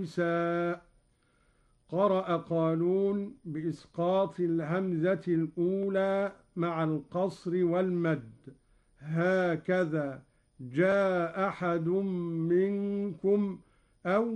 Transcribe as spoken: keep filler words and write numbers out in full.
عيسى. قرأ قالون بإسقاط الهمزة الأولى مع القصر والمد. هكذا جاء أحد منكم أو